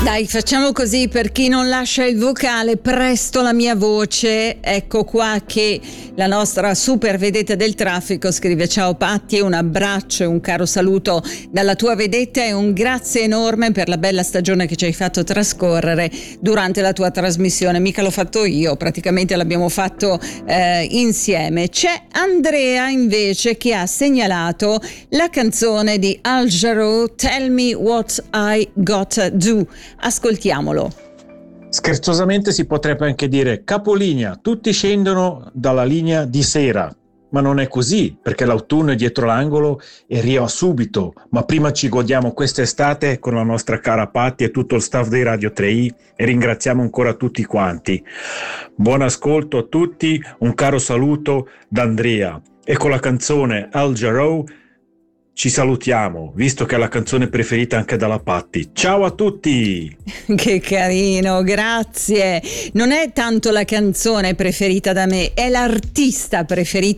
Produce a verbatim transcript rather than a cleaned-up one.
Dai, facciamo così, per chi non lascia il vocale, presto la mia voce. Ecco qua che la nostra super vedetta del traffico scrive: ciao Patti, un abbraccio e un caro saluto dalla tua vedetta e un grazie enorme per la bella stagione che ci hai fatto trascorrere durante la tua trasmissione. Mica l'ho fatto io, praticamente l'abbiamo fatto eh, insieme. C'è Andrea invece che ha segnalato la canzone di Al Jarreau, Tell Me What I Gotta Do. Ascoltiamolo. Scherzosamente si potrebbe anche dire capolinea, tutti scendono dalla linea di sera, ma non è così, perché l'autunno è dietro l'angolo e arriva subito. Ma prima ci godiamo quest'estate con la nostra cara Patti e tutto il staff di Radio tre i e ringraziamo ancora tutti quanti. Buon ascolto a tutti, un caro saluto da Andrea, e con la canzone Al Jarreau ci salutiamo, visto che è la canzone preferita anche dalla Patti. Ciao a tutti! Che carino, grazie. Non è tanto la canzone preferita da me, è l'artista preferito